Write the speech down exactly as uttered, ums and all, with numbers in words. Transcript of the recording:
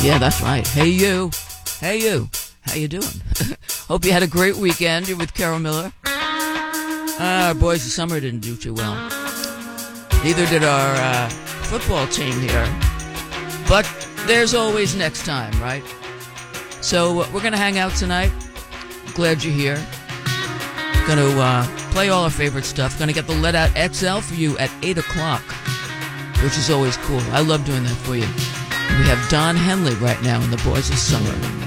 Yeah, that's right. Hey, you. Hey, you. How you doing? Hope you had a great weekend. You're with Carol Miller. Uh, our boys of summer didn't do too well. Neither did our uh, football team here. But there's always next time, right? So uh, we're going to hang out tonight. Glad you're here. Going to uh, play all our favorite stuff. Going to get the Let Out X L for you at eight o'clock, which is always cool. I love doing that for you. We have Don Henley right now in the Boys of Summer.